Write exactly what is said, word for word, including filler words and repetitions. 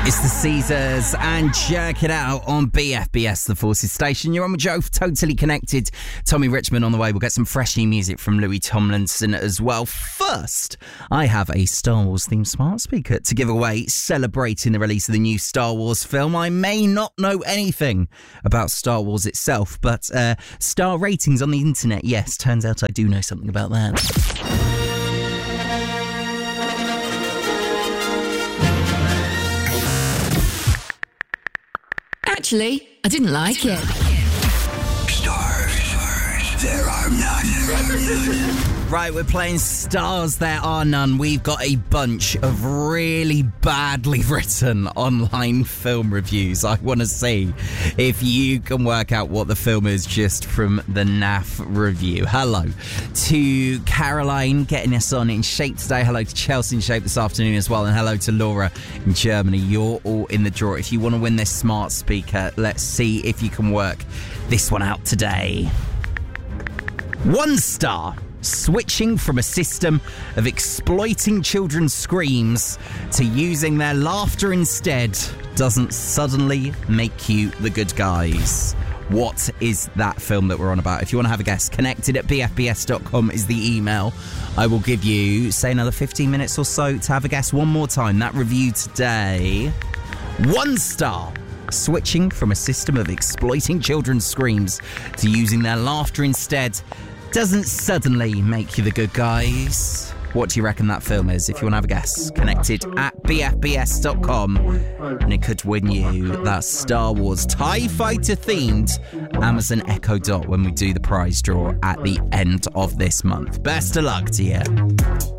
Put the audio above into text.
It's the Caesars and Jerk It Out on B F B S, the Forces station. You're on with Joe, totally connected. Tommy Richmond on the way. We'll get some fresh new music from Louis Tomlinson as well. First, I have a Star Wars themed smart speaker to give away, celebrating the release of the new Star Wars film. I may not know anything about Star Wars itself, but uh, star ratings on the internet, yes, turns out I do know something about that. Actually, I didn't like it. Stars, stars, there are none. Right, we're playing Stars There Are None. We've got a bunch of really badly written online film reviews. I want to see if you can work out what the film is just from the N A F review. Hello to Caroline getting us on in shape today. Hello to Chelsea in shape this afternoon as well. And hello to Laura in Germany. You're all in the draw. If you want to win this smart speaker, let's see if you can work this one out today. One star. Switching from a system of exploiting children's screams to using their laughter instead doesn't suddenly make you the good guys. What is that film that we're on about? If you want to have a guess, connected at b f b s dot com is the email. I will give you, say, another fifteen minutes or so to have a guess one more time. That review today. One star. Switching from a system of exploiting children's screams to using their laughter instead doesn't suddenly make you the good guys. What do you reckon that film is? If you want to have a guess, connected at b f b s dot com, and it could win you that Star Wars TIE Fighter themed Amazon Echo Dot when we do the prize draw at the end of this month. Best of luck to you.